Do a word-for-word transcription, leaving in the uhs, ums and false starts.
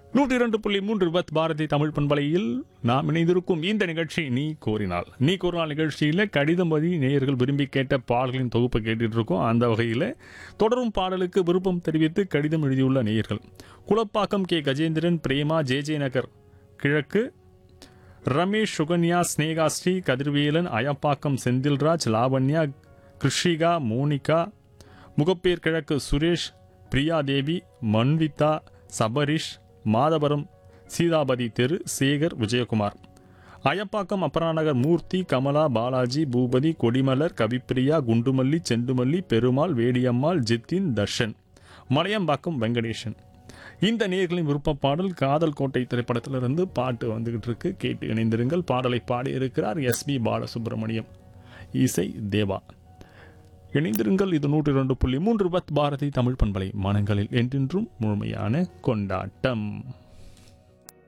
நூற்றி இரண்டு புள்ளி மூன்று பத் பாரதி தமிழ் பண்பலையில் நாம் இணைந்திருக்கும் இந்த நிகழ்ச்சி நீ கோரினால் நீ கோரினால் நிகழ்ச்சியில் கடிதம் வழி நேயர்கள் விரும்பி கேட்ட பாடல்களின் தொகுப்பை கேட்டுட்டு இருக்கோம். அந்த வகையில் தொடரும் பாடலுக்கு விருப்பம் தெரிவித்து கடிதம் எழுதியுள்ள நேயர்கள் Kulappakkam K Gajendran, Prema, J J நகர் கிழக்கு, ரமேஷ், சுகன்யா, ஸ்னேகாஸ்ரீ, கதிர்வேலன், அயப்பாக்கம் செந்தில்ராஜ், லாவண்யா, கிருஷிகா, மோனிகா, முகப்பேர் கிழக்கு சுரேஷ், பிரியாதேவி, மன்விதா, சபரிஷ், மாதவரம் சீதாபதி தெரு, சேகர், விஜயகுமார், அயப்பாக்கம் அப்பராநகர் மூர்த்தி, கமலா, பாலாஜி, பூபதி, கொடிமலர், கவிப்பிரியா, குண்டுமல்லி, செண்டுமல்லி, பெருமாள், வேடியம்மாள், ஜித்தின், தர்ஷன், மலையம்பாக்கம் வெங்கடேஷன். இந்த நேயர்களின் விருப்ப பாடல் காதல் கோட்டை திரைப்படத்திலிருந்து பாட்டு வந்துகிட்டு இருக்கு. கேட்டு இணைந்திருங்கள். பாடலை பாடியிருக்கிறார் எஸ் பி பாலசுப்ரமணியம், இசை தேவா. இணைந்திருங்கள். இது நூற்றி இரண்டு புள்ளி மூன்று பத் பாரதி தமிழ் பண்பலை, மனங்களில் என்றென்றும் முழுமையான கொண்டாட்டம்.